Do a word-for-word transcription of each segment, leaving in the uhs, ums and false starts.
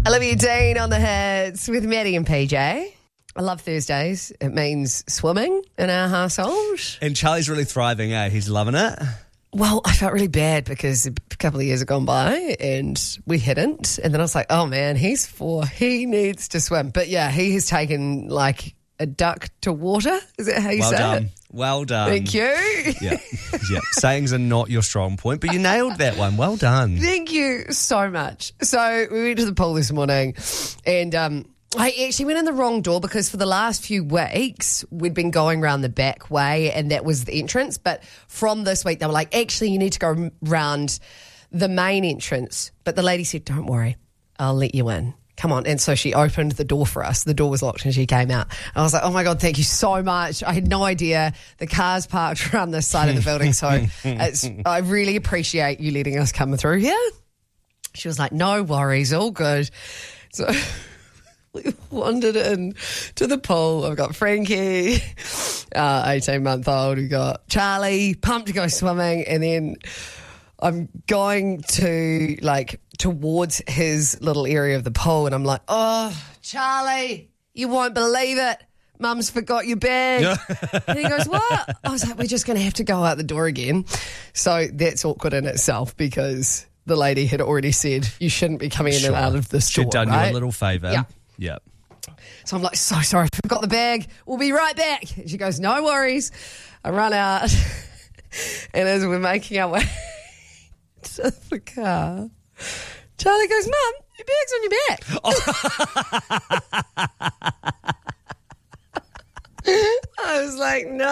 Olivia Dean on the hits with Maddie and P J. I love Thursdays. It means swimming in our household. And Charlie's really thriving, eh? He's loving it. Well, I felt really bad because a couple of years have gone by and we hadn't. And then I was like, oh man, he's four. He needs to swim. But yeah, he has taken like a duck to water. Is that how you well say done. it? Well done. Thank you. Yeah, yeah. Sayings are not your strong point, but you nailed that one. Well done. Thank you so much. So we went to the pool this morning and um, I actually went in the wrong door because for the last few weeks we'd been going around the back way and that was the entrance. But from this week they were like, actually you need to go round the main entrance. But the lady said, don't worry, I'll let you in. Come on. And so she opened the door for us. The door was locked and she came out. I was like, oh my God, thank you so much. I had no idea the car's parked around this side of the building. So it's, I really appreciate you letting us come through here. She was like, no worries, all good. So we wandered in to the pool. I've got Frankie, uh, eighteen-month-old. We've got Charlie, pumped to go swimming. And then I'm going to, like, towards his little area of the pool, and I'm like, oh, Charlie, you won't believe it. Mum's forgot your bag. Yeah. And he goes, what? I was like, we're just going to have to go out the door again. So that's awkward in itself because the lady had already said you shouldn't be coming in sure. and out of the store. She'd done right? you a little favour. Yeah. Yeah. So I'm like, so sorry, I forgot the bag. We'll be right back. And she goes, no worries. I run out. And as we're making our way to the car, Charlie goes, Mum, your bag's on your back. I was like, no.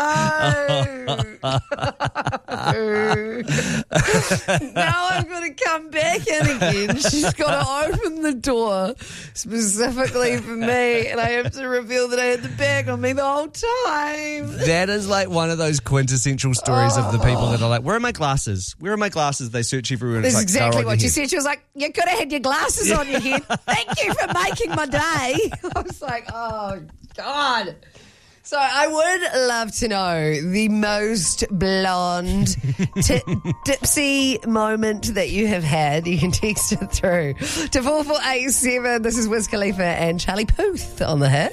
Now I've got to come back in again. She's got to open the door specifically for me, and I have to reveal that I had the bag on me the whole time. That is like one of those quintessential stories oh. of the people that are like, where are my glasses? Where are my glasses? They search everywhere. That's like, exactly what she said. She was like, you could have had your glasses on your head. Thank you for making my day. I was like, oh, God. So I would love to know the most blonde, t- dipsy moment that you have had. You can text it through to four four eight seven. This is Wiz Khalifa and Charlie Puth on the hit.